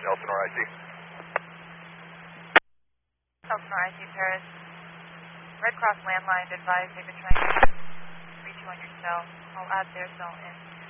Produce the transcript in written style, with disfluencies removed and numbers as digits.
Elsinore IC. Elsinore IC Paris. Red Cross landline advised they could try and reach you on your cell. I'll add their cell in.